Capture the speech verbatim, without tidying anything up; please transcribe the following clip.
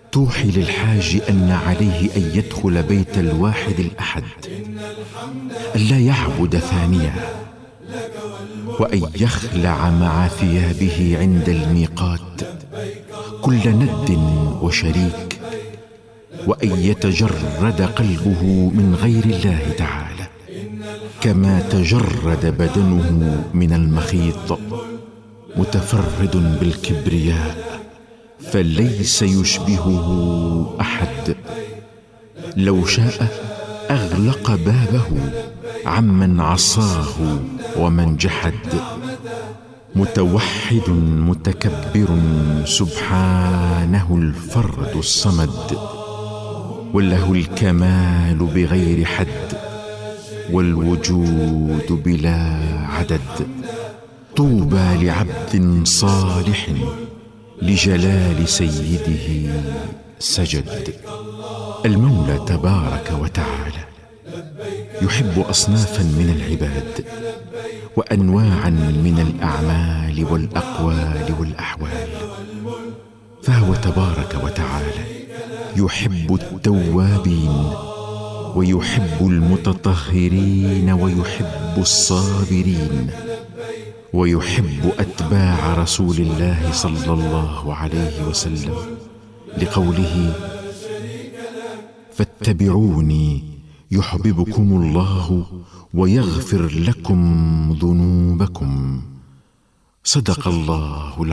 توحي للحاج أن عليه أن يدخل بيت الواحد الأحد، ألا يعبد ثانية، وأن يخلع مع ثيابه عند الميقات كل ند وشريك، وأن يتجرد قلبه من غير الله تعالى كما تجرد بدنه من المخيط، متفرد بالكبرياء فليس يشبهه أحد. لو شاء أغلق بابه عمن عصاه ومن جحد. متوحد متكبر سبحانه الفرد الصمد، وله الكمال بغير حد، والوجود بلا عدد. طوبى لعبد صالح لجلال سيده سجد. المولى تبارك وتعالى يحب أصنافا من العباد وأنواعا من الأعمال والأقوال والأحوال، فهو تبارك وتعالى يحب التوابين ويحب المتطهرين ويحب الصابرين، ويحب أتباع رسول الله صلى الله عليه وسلم لقوله: فاتبعوني يحببكم الله ويغفر لكم ذنوبكم. صدق الله العظيم.